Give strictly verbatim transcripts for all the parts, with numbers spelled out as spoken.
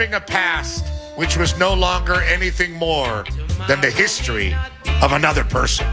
a past which was no longer anything more than the history of another person.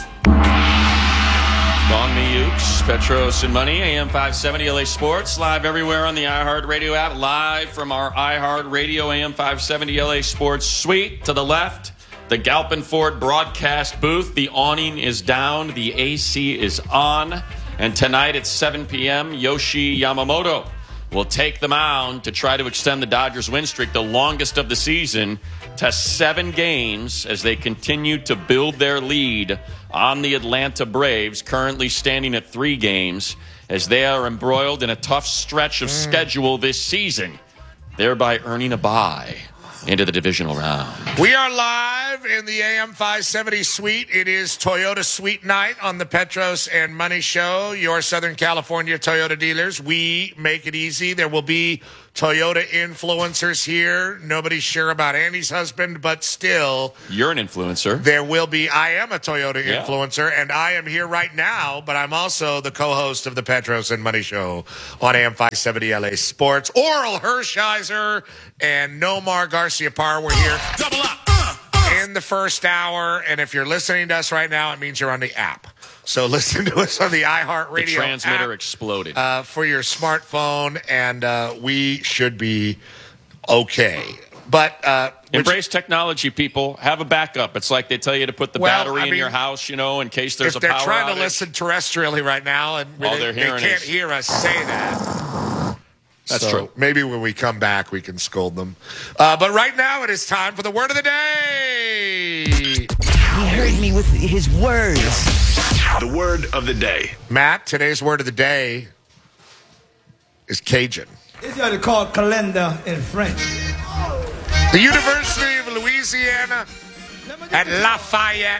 Long Miyukes, Petros and Money, A M five seventy L A Sports, live everywhere on the iHeartRadio app, live from our iHeartRadio A M five seventy L A Sports suite. To the left, the Galpin Ford broadcast booth. The awning is down, the A C is on, and tonight at seven p.m., Yoshi Yamamoto will take the mound to try to extend the Dodgers' win streak, the longest of the season, to seven games as they continue to build their lead on the Atlanta Braves, currently standing at three games as they are embroiled in a tough stretch of schedule this season, thereby earning a bye into the divisional round. We are live in the A M five seventy suite. It is Toyota Suite Night on the Petros and Money Show, your Southern California Toyota dealers. We make it easy. There will be Toyota influencers here. Nobody's sure about Andy's husband, but still. You're an influencer. There will be. I am a Toyota Yeah. influencer, and I am here right now, but I'm also the co-host of the Petros and Money Show on A M five seventy L A Sports. Oral Hershiser and Nomar Garcia-Parr were here. Double up. Uh, uh. In the first hour, and if you're listening to us right now, it means you're on the app. So listen to us on the iHeartRadio The transmitter app, exploded. uh, for your smartphone, and uh, we should be okay. But uh, Embrace technology, people. Have a backup. It's like they tell you to put the Well, battery I in mean, your house, you know, in case there's if a they're power trying outage. to listen terrestrially right now, and All they, they're they hearing can't is- hear us say that. That's So true. Maybe when we come back, we can scold them. Uh, but right now, it is time for the word of the day. He hurt me with his words. The word of the day. Matt, today's word of the day is Cajun. It's what they call calendar in French. The University of Louisiana at Lafayette,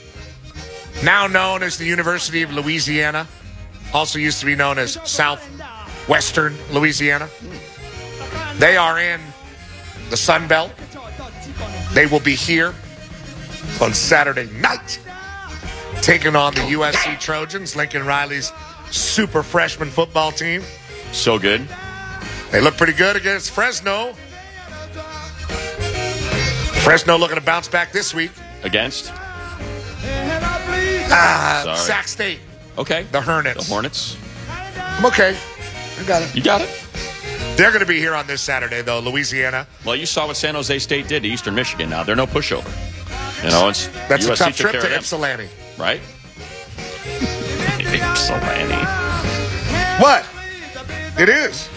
now known as the University of Louisiana, also used to be known as Southwestern Louisiana. They are in the Sun Belt. They will be here on Saturday night, taking on the U S C Trojans, Lincoln Riley's super freshman football team. So good. They look pretty good against Fresno. Fresno looking to bounce back this week. Against? Ah, Sorry. Sac State, Okay. the Hornets. The Hornets. I'm okay. I got it. You got it. They're going to be here on this Saturday, though, Louisiana. Well, you saw what San Jose State did to Eastern Michigan. Now they're no pushover. You know, it's That's U a S C tough took trip care to of them, Ypsilanti. right? Ypsilanti. What? It is.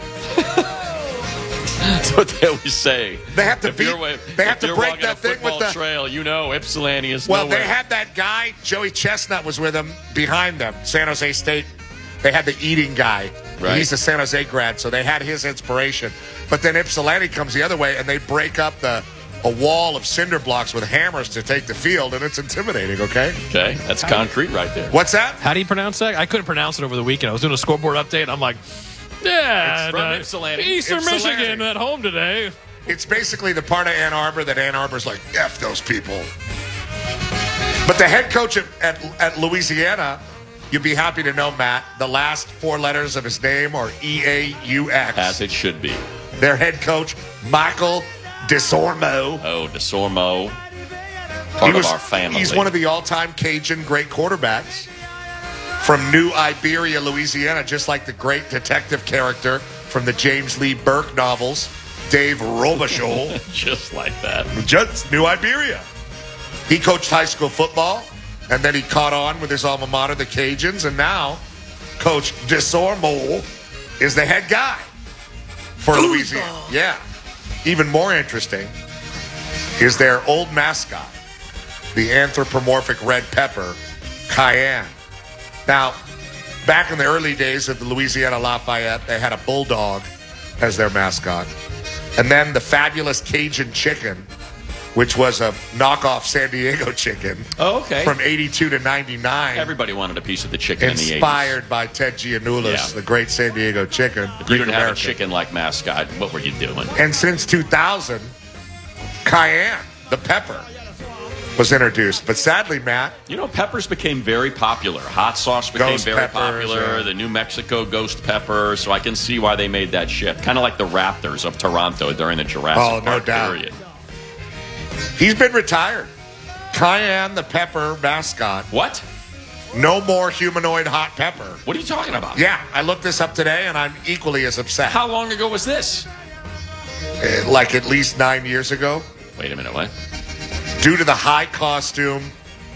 That's what they always say. They have to If beat. you're wa- They have if to you're break walking a that thing with football the. trail. You know, Ypsilanti is Well, nowhere. they had that guy, Joey Chestnut, was with them behind them. San Jose State. They had the eating guy. Right. He's a San Jose grad, so they had his inspiration. But then Ypsilanti comes the other way, and they break up the a wall of cinder blocks with hammers to take the field, and it's intimidating. Okay. Okay, that's concrete right there. What's that? How do you pronounce that? I couldn't pronounce it over the weekend. I was doing a scoreboard update, and I'm like, yeah, It's from uh, Ypsilanti. Eastern Ypsilanti. Michigan at home today. It's basically the part of Ann Arbor that Ann Arbor's like, F those people. But the head coach at, at, at Louisiana, you'd be happy to know, Matt, the last four letters of his name are E A U X. As it should be. Their head coach, Michael Desormeaux. Oh, DeSormo. Part of our family. He's one of the all-time Cajun great quarterbacks from New Iberia, Louisiana, just like the great detective character from the James Lee Burke novels, Dave Robichaux. Just like that. Just New Iberia. He coached high school football, and then he caught on with his alma mater, the Cajuns, and now Coach Desormeaux is the head guy for Louisiana. Yeah. Even more interesting is their old mascot, the anthropomorphic red pepper, Cayenne. Now, back in the early days of the Louisiana Lafayette, they had a bulldog as their mascot. And then the fabulous Cajun chicken, which was a knockoff San Diego chicken Oh, okay. from eighty-two to ninety-nine. Everybody wanted a piece of the chicken in the eighties. Inspired by Ted Giannoulas, Yeah. the great San Diego chicken. If you Greek didn't have a American. chicken-like mascot, what were you doing? And since two thousand, Cayenne, the pepper, was introduced. But sadly, Matt, You know, peppers became very popular. Hot sauce became Ghost very peppers, popular. yeah. The New Mexico ghost pepper. So I can see why they made that shift. Kind of like the Raptors of Toronto during the Jurassic Oh, no Park doubt. period. he's been retired. Cayenne, the pepper mascot, What? no more humanoid hot pepper. What are you talking about? Yeah, I looked this up today, and I'm equally as upset. How long ago was this? Uh, Like at least nine years ago. Wait a minute, what? Due to the high costume,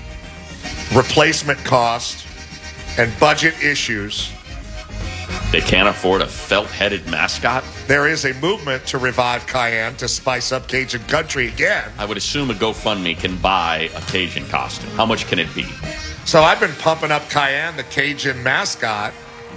replacement cost, and budget issues, They can't afford a felt-headed mascot? there is a movement to revive Cayenne to spice up Cajun country again. I would assume a GoFundMe can buy a Cajun costume. How much can it be? So I've been pumping up Cayenne, the Cajun mascot,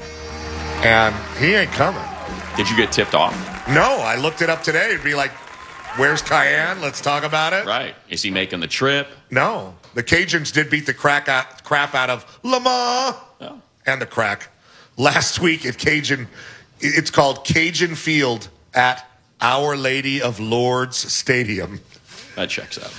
and he ain't coming. Did you get tipped off? No, I looked it up today. It'd be like, where's Cayenne? Let's talk about it. Right. Is he making the trip? No. The Cajuns did beat the crack out, crap out of Lamar Oh. and the crack last week at Cajun. It's called Cajun Field at Our Lady of Lourdes Stadium. That checks out.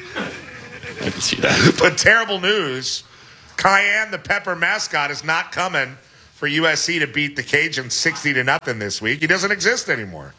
I can see that. But terrible news. Cayenne, the pepper mascot, is not coming for U S C to beat the Cajuns sixty to nothing this week. He doesn't exist anymore.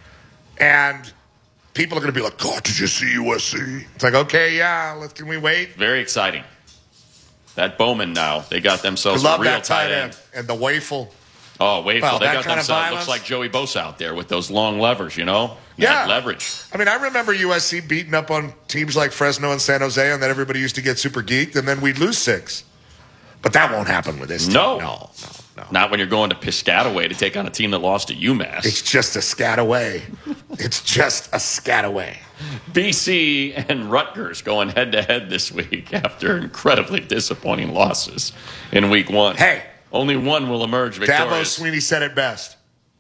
And people are going to be like, God, did you see U S C? It's like, okay, yeah, let's, can we wait? Very exciting. That Bowman now, they got I themselves love a real that tight end. And the waffle. Oh, wait, Well, they that got kind of themselves, violence. looks like Joey Bosa out there with those long levers, you know? Yeah. That leverage. I mean, I remember U S C beating up on teams like Fresno and San Jose, and then everybody used to get super geeked, and then we'd lose six. But that won't happen with this team. No. No, no, no. Not when you're going to Piscataway to take on a team that lost to UMass. It's just a scat away. It's just a scat away. B C and Rutgers going head-to-head this week after incredibly disappointing losses in week one. Hey. Only one will emerge Dabo victorious. Sweeney said it best.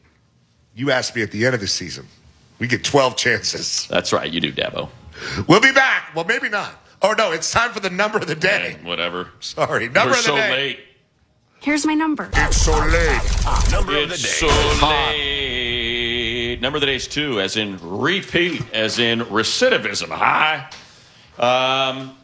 You asked me at the end of the season. We get twelve chances. That's right, you do, Dabo. We'll be back. Well, maybe not. Oh, no, it's time for the number of the day. Hey, whatever. Sorry, number We're of the so day. late. Here's my number. It's so late. Number of the It's day. so late. Number of the day's two, as in repeat, as in recidivism. Hi. Um,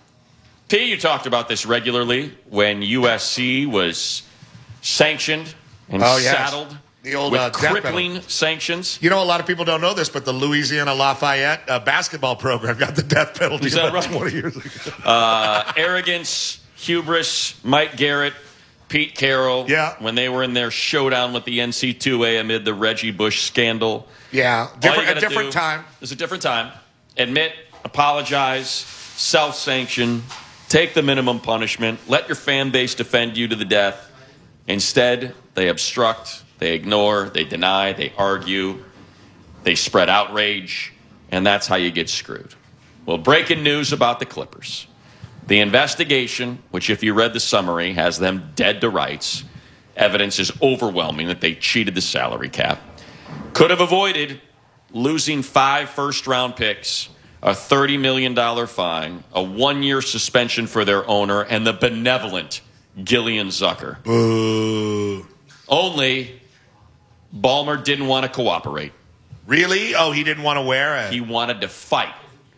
P, you talked about this regularly when U S C was sanctioned and Oh, yes. saddled The old, with uh, death crippling sanctions. You know, a lot of people don't know this, but the Louisiana Lafayette uh, basketball program got the death penalty Is that about right? twenty years ago. Uh, arrogance, hubris, Mike Garrett, Pete Carroll, Yeah. when they were in their showdown with the N C double A amid the Reggie Bush scandal. Yeah, All you different, a gotta different do- time. It's a different time. Admit, apologize, self-sanction, take the minimum punishment, let your fan base defend you to the death. Instead, they obstruct, they ignore, they deny, they argue, they spread outrage, and that's how you get screwed. Well, breaking news about the Clippers. The investigation, which if you read the summary, has them dead to rights. Evidence is overwhelming that they cheated the salary cap. Could have avoided losing five first-round picks, a thirty million dollars fine, a one-year suspension for their owner, and the benevolent Gillian Zucker. Boo. Only Ballmer didn't want to cooperate. Really? Oh, he didn't want to wear it. He wanted to fight.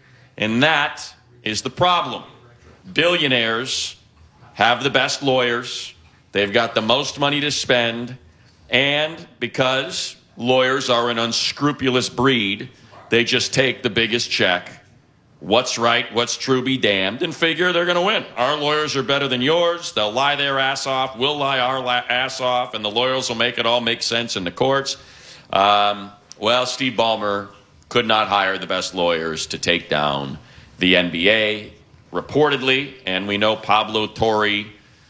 And that is the problem. Billionaires have the best lawyers. They've got the most money to spend. And because lawyers are an unscrupulous breed, they just take the biggest check. What's right, what's true, be damned, and figure they're going to win. Our lawyers are better than yours. They'll lie their ass off. We'll lie our la- ass off, and the lawyers will make it all make sense in the courts. Um, well, Steve Ballmer could not hire the best lawyers to take down the N B A, reportedly, and we know Pablo Torre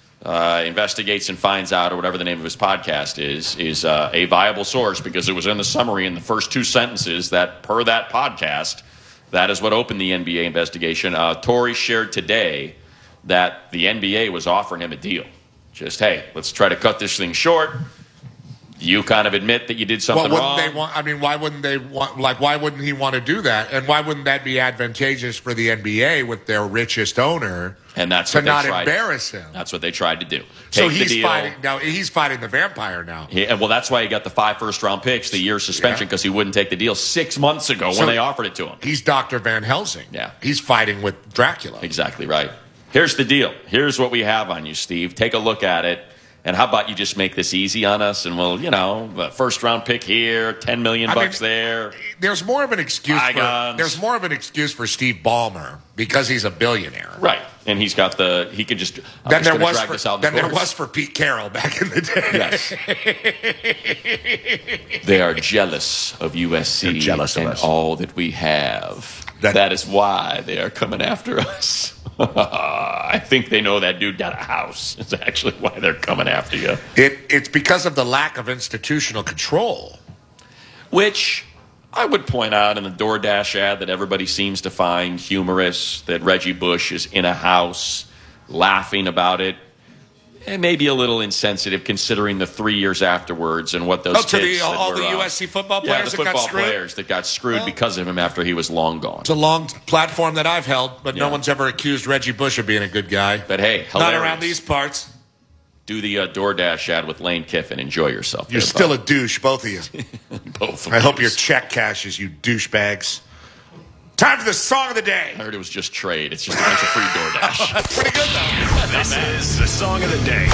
uh, investigates and finds out, or whatever the name of his podcast is, is uh, a viable source because it was in the summary in the first two sentences that, per that podcast, that is what opened the N B A investigation. Uh, Torre shared today that the N B A was offering him a deal. Just, hey, let's try to cut this thing short. You kind of admit that you did Well, something wouldn't wrong. they want? I mean, why wouldn't they want? Like, why wouldn't he want to do that? And why wouldn't that be advantageous for the N B A with their richest owner? And that's to what they not tried. embarrass him. That's what they tried to do. So Take he's the deal. fighting now. He's fighting the vampire now. He, and well, that's why he got the five first-round picks, the year suspension, Yeah. because he wouldn't take the deal six months ago So when they offered it to him. He's Doctor Van Helsing. Yeah. He's fighting with Dracula. Exactly right. Here's the deal. Here's what we have on you, Steve. Take a look at it. And how about you just make this easy on us, and we'll, you know, a first-round pick here, ten million I bucks mean, there. There's more of an excuse. For, Bygones. there's more of an excuse for Steve Ballmer because he's a billionaire. Right. And he's got the, he could just, I'm Than just there gonna was drag for this out in than the there courts. was for Pete Carroll back in the day. Yes. They are jealous of U S C They're jealous of and us. all that we have. That- that is why they are coming after us. I think they know that dude got a house. It's actually why they're coming after you. It it's because of the lack of institutional control. Which I would point out in the DoorDash ad that everybody seems to find humorous, that Reggie Bush is in a house laughing about it. And maybe a little insensitive considering the three years afterwards and what those Oh, to kids the, that all were, the uh, U S C football yeah, players the that got football screwed. players that got screwed Well- because of him after he was long gone. It's a long platform that I've held, but no Yeah. one's ever accused Reggie Bush of being a good guy. But hey, Not hilarious. around these parts. Do the uh, DoorDash ad with Lane Kiffin. Enjoy yourself. You're there, still bud. a douche, both of you. Both of I hope yous. your check cashes, you douchebags. Time for the song of the day. I heard it was just trade. It's just a bunch of free DoorDash. That's pretty good, though. This is the song of the day.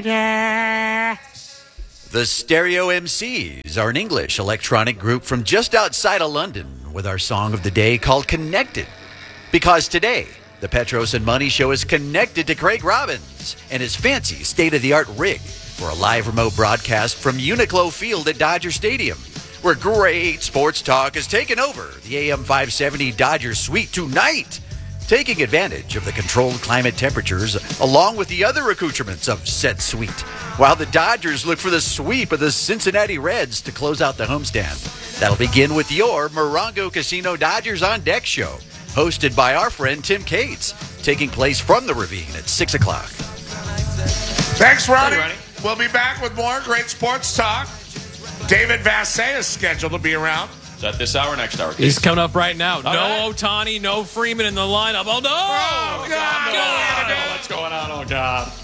The Stereo M Cs are an English electronic group from just outside of London with our song of the day called Connected. Because today, the Petros and Money Show is connected to Craig Robbins and his fancy state-of-the-art rig for a live remote broadcast from Uniqlo Field at Dodger Stadium, where great sports talk has taken over the A M five seventy Dodger Suite tonight, taking advantage of the controlled climate temperatures along with the other accoutrements of said suite, while the Dodgers look for the sweep of the Cincinnati Reds to close out the homestand. That'll begin with your Morongo Casino Dodgers on Deck show, hosted by our friend Tim Cates, taking place from the Ravine at six o'clock. Thanks, Ronnie. Ronnie. We'll be back with more great sports talk. David Vassay is scheduled to be around. Is that this hour or next hour? He's coming up right now. All no right. Otani, no Freeman in the lineup. Oh, no! Oh, God. God. What's going on? Oh, God.